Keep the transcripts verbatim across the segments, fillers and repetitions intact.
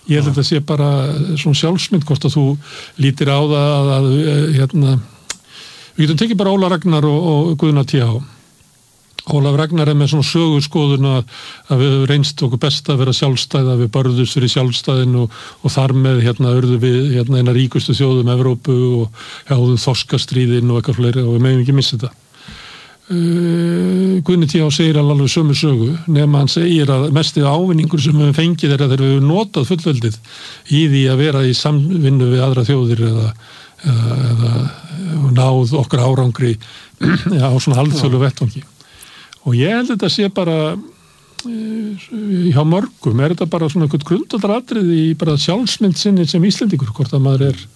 ég held að þetta sé bara svona sjálfsmynd hvort að þú lítir á það að, að hérna, við getum tekið bara Óla Ragnar og, og Guðna T H. Ólaf Ragnar er með svona söguskoðun að, að við reynst okkur best að vera sjálfstæð, að við börðust fyrir sjálfstæðin og, og þar með hérna urðu við hérna eina ríkustu þjóðum Evrópu og háðum þorskastríðin og eitthvað fleiri og við megum ekki missa þetta. Uh, Guðni T H segir alveg sömu sögu nema hann segir að mesti ávinningur sem við fengið er að þegar við höfum notað fullveldið í því að vera í samvinnu við aðra þjóðir eða, eða, eða náð okkar árangri á svona alþjóðlegu vettvangi. Og ég held að þetta sé bara hjá mörgum, er þetta bara svona eitthvað grundvallaratriði í bara sjálfsmynd sinni sem Íslendingur, hvort að maður er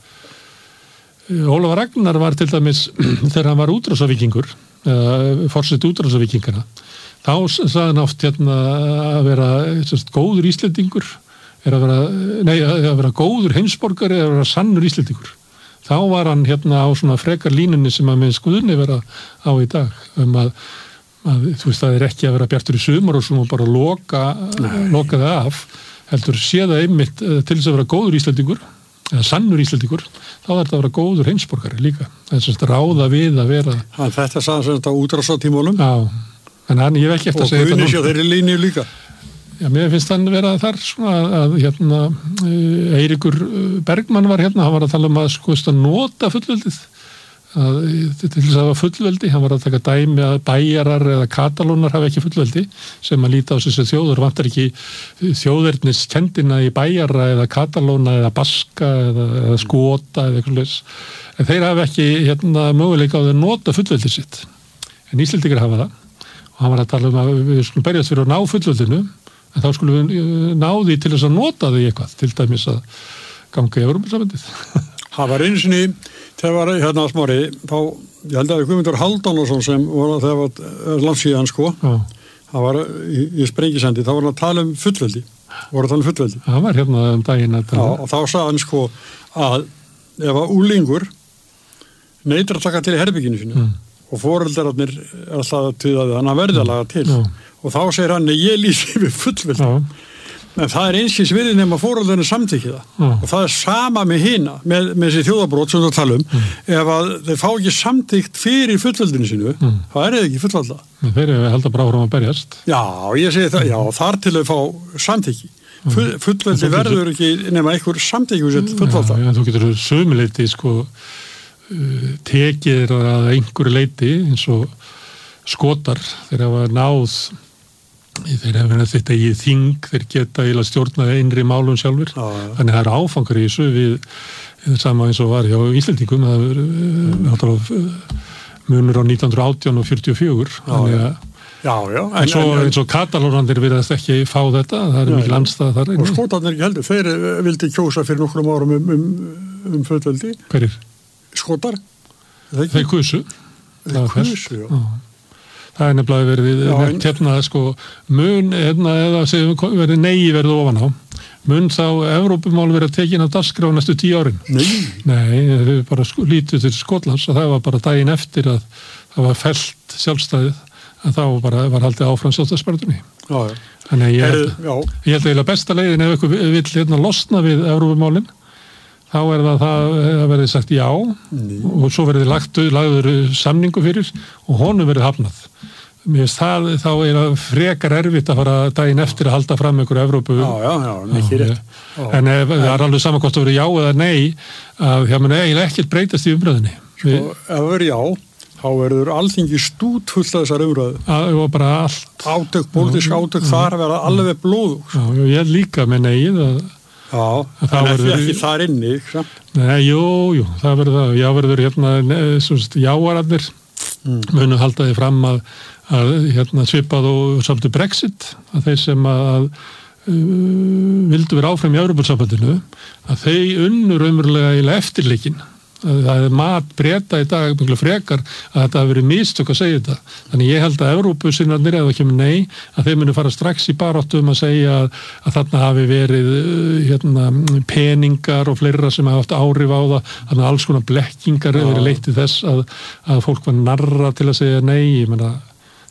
Ólafur Ragnar var til dæmis þegar hann var útrásavíkingur eða forseti útrásavíkingana þá sagði hann oft hérna að vera sérst, góður Íslendingur er að vera, nei, að vera góður heimsborgari eða að vera sannur Íslendingur þá var hann hérna á svona frekar línunni sem að með Guðni vera á í dag um að að þú veist það er ekki að vera bjartur í sumar og svo bara loka, loka það af heldur sé það einmitt til þess að vera góður Íslendingur eða sannur Íslendingur þá er þetta að vera góður heimsborgari líka þess að ráða við að vera hann þetta sagði sem þetta útrásatímólum já, en hann ég hef ekki eftir að segja þetta og Guðni sjá þeirri línu líka já, mér finnst hann vera þar svona að hérna Eiríkur Bergmann var hérna, hann var að tala um að sko að nota fullveldið að til þess að hafa fullveldi hann var að taka dæmi að bæjarar eða katalónar hafa ekki fullveldi sem að líta á þessu þjóður, vantar ekki þjóðernis kendina í bæjara eða katalóna eða baska eða, eða skota eða eitthvað leys en þeir hafa ekki hérna möguleika á að nota fullveldi sitt en Íslendingar hafa það og hann var að tala um að við skulum berjast fyrir að ná fullveldinu en þá skulum við ná því til þess að nota því eitthvað til dæmis að ganga í Evrópusambandið það var einu sinni þegar var hérna smári, þá, ég held að Guðmundur Halldórsson sem var þegar var landsíðan sko, Já. Það var í, í Sprengisendi, þá var hann að tala um fullveldi, voru að tala um fullveldi. Það var hérna um daginn að tala. Já, og þá sagði hann sko að ef að úlingur neitar að taka til í herbygginu sínu mm. og foreldrarnir er alltaf til að hann verði að laga til Já. Og þá segir hann, ég lýsi við fullveldi. Já. En það er einsins virði nema fóröldarnir samþykki það. Mm. Og það er sama með hina, með, með þessi þjóðabrót sem þú tala um. Mm. Ef að þeir fá ekki samþykkt fyrir fullveldinu sínu, mm. þá er það ekki fullvalda. Þeir eru held að bara áfram að berjast. Já, ég segi það, já, þar til þau fá samþykki. Mm. Fullveldi verður ekki nema einhver samþykki úr fullvalda. Já, já, þú getur sömuleyti, sko, tekið að einhverju leyti, eins og Skotar, þeir hafa náð þeir hefur þetta í þing, þeir geta eiginlega stjórnað innri málum sjálfur já, já. Þannig það er áfangur í þessu við, við sama eins og var hjá Íslendingum það er mm. munur á nítján hundruð og átján og fjörutíu og fjögur já, þannig að já, já. En, en svo en, eins og katalónandir virðast ekki fá þetta, það er mikil andstæða þar og Skotarnir ekki heldur, þeir vildi kjósa fyrir nokkrum árum um, um, um fullveldi hverjir? Skotar þeir kusu þeir kusu, já það er nefnilega verið nefnt hérna sko mun hérna eða segjum verið nei verið ofan á mun þá Evrópumál verið tekin á dagskrá næstu tíu árin nei nei við bara sko, lítið til Skotlands og það var bara daginn eftir að það var fellt sjálfstæðið að þá bara var haldið áfram sjálfstæðisbaráttunni já já þannig ég held, ég held að eiginlega besta leiðin ef ykkur vill hérna losna við Evrópumálin þá er það það verið sagt já Nei. Og svo verið lagt, lagður samningu fyrir og honum verið hafnað. Mér finnst það þá er það frekar erfitt að fara daginn eftir að halda fram einhverju Evrópu. Já, já, já, ekki rétt. En ef, það er alveg saman hvort að vera já eða nei að það mun eiginlega ekkert breytast í umræðinni. Sko, ef það verið já, þá verður alþingi stútfullt af þessar umræðu. Það var bara allt. Átök, pólitísk átök, þar að vera alveg blóðug. Já, ég er líka með neið að Já, en ekki, ekki þar inni, ekki? Nei, jú, jú, það verður það. Já, verður hérna, svona, jáararnir mm. munu halda því fram að, að hérna, svipað og samtu Brexit, að þeir sem að uh, vildu vera áfram í Evrópusambandinu, að þeir unnur umverulega í eftirleikin. Það er mat Breta í dag mjög frekar að þetta hafi verið mistök að segja þetta. Þannig ég held að Evrópusinnarnir eða kemur nei, að þeir munu fara strax í baráttu um að segja að, að þarna hafi verið hérna, peningar og fleira sem hafa haft áhrif á það, þannig að alls konar blekkingar hefur verið leitt í þess að, að fólk var narra til að segja nei, ég menna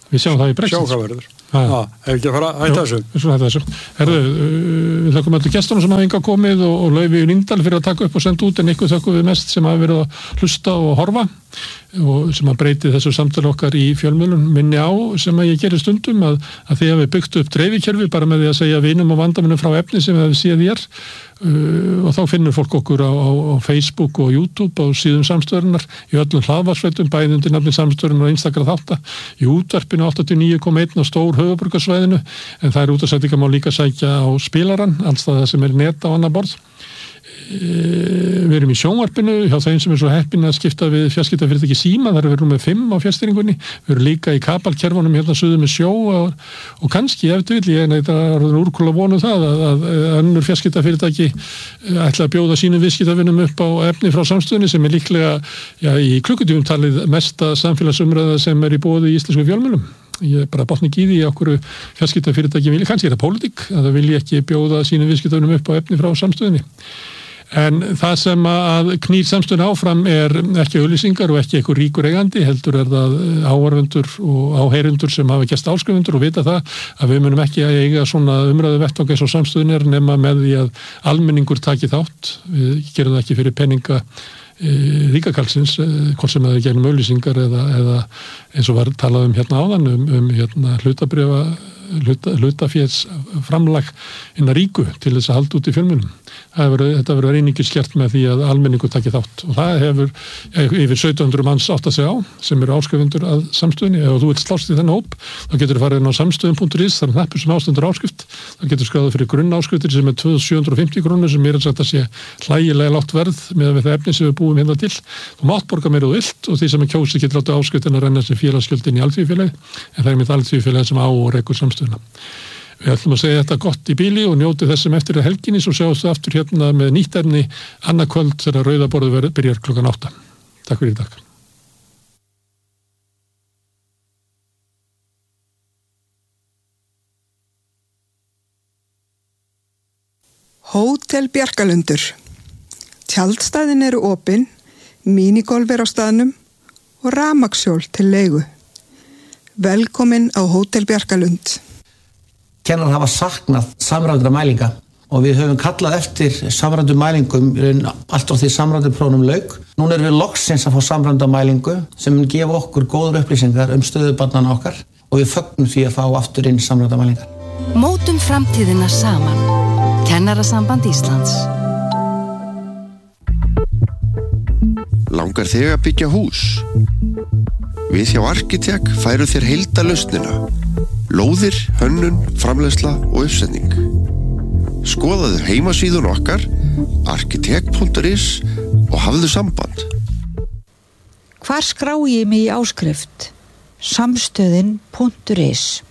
Við sjáum það í Brexit. Sjá hvað verður. Já, ef ekki að fara að hætta þessu. Svo hætta þessu. Herðu, við þakkum öllu gestunum sem hafa hingað komið og, og Laufi Líndal fyrir að taka upp og senda út, en ykkur þakkum við mest sem hafa verið að hlusta og horfa og sem að breyti þessu samtali okkar í fjölmiðlum. Minni á sem að ég gerir stundum að, að því að við byggt upp dreifikerfi bara með því að segja vinum og vandamunum frá efni sem við séð ég er uh, og þá finnur fólk okkur á, á, á Facebook og YouTube á síðum samstöðurinnar í öllum hlaðvarpsveitum, bæði undir nafni samstöðurinnar og einstakra þátta, í útvarpinu áttatíu og níu komma eitt á stór höfuðborgarsvæðinu, en það er útvarpsveitingar má líka sækja á spilarann, alls það sem er net á annar borð. Við erum í sjónvarpinu hjá þeim sem er svo heppin að skipta við fjarskiptafyrirtæki Síma, þar er við með fimm á fjárstýringunni, við erum líka í kapalkerfunum hérna suður með sjó og, og kannski ef þú vil, ég neitt að úrkula vonu það að, að, að önnur fjarskiptafyrirtæki ætla að bjóða sínum viðskiptavinum upp á efni frá samstöðinni sem er líklega já, í klukkutífum talið mesta samfélagsumræða sem er í boði í íslensku fjölmiðlum. Ég bara botni ekki í því okkur fjarskiptafyrirtæki vilja, kannski er það pólitík að það vilja ekki bjóða sínum viðskiptavinum upp á efni frá samstöðinni. En það sem að knýr samstöðin áfram er ekki auglýsingar og ekki eitthvað ríkur eigandi, heldur er það áhorfendur og áheyrundur sem hafa gest áskrifundur og vita það að við munum ekki að eiga svona umræðu vettvang eins og samstöðin er nema með því að almenningur taki þátt. Við gerum það ekki fyrir peninga e, ríkakalsins, e, hvort sem það er gegnum auglýsingar eða, eða eins og var talað um hérna áðan um, um hérna hlutabréfa hluta, hlutaféls framlag innan ríku til þess að halda út í fjölmiðlum. Verið, þetta verður einingis gert með því að almenningu taki þátt og það hefur yfir sautján hundruð manns átt að segja á sem eru áskrifundur að samstöðinni. Ef þú vilt slást í þennan hóp þá getur þú farið inn á samstöðin punktur is, það er hnappur sem ástendur áskrift, þá getur skráðið fyrir grunnáskriftir sem er tvö þúsund sjö hundruð og fimmtíu krónur sem er að sé hlægilega lágt verð með það efni sem við búum hérna til. Þú mátt borga meira og vilt og því sem er kjósi getur látið áskriftinn að renna sem félagsgjöldin í alþýðufélagi, en það er mitt alþýðufélagi sem á og rekur samstöðina. Við ætlum að segja þetta gott í bíli og njóti þessum eftir að helginni, svo sjáumst við aftur hérna með nýtt efni annað kvöld þegar Rauða borðið byrjar klukkan átta. Takk fyrir í dag. Hótel Bjarkalundur. Tjaldstæðin eru opin, minigolf er á staðnum og rafmagnshjól til leigu. Velkomin á Hótel Bjarkalund. Kennarar hafa saknað samræmdra mælinga og við höfum kallað eftir samræmdum mælingum allt á því samræmduprófunum lauk. Núna erum við loksins að fá samræmda mælingu sem mun gefa okkur góður upplýsingar um stöðu barnanna okkar og við fögnum því að fá aftur inn samræmda mælingar. Mótum framtíðina saman. Kennarasamband Íslands. Langar þig að byggja hús? Við hjá Arkitek færu þér heildarlausnina. Lóðir, hönnun, framleiðsla og uppsetning. Skoðaðu heimasíðun okkar arkitek punktur is og hafðu samband. Hvar skrái ég mig í áskrift? samstöðin punktur is